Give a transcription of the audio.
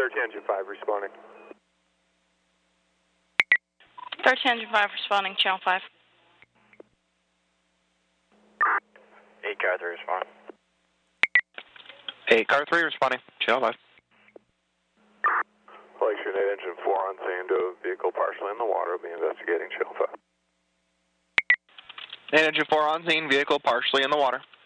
13 Engine 5 responding. 13 Engine 5 responding, channel 5. 8 Car 3 responding. 8 Car 3 responding, channel 5. Place your 8 Engine 4 on scene to a vehicle partially in the water. Be investigating channel 5. 8 Engine 4 on scene, vehicle partially in the water.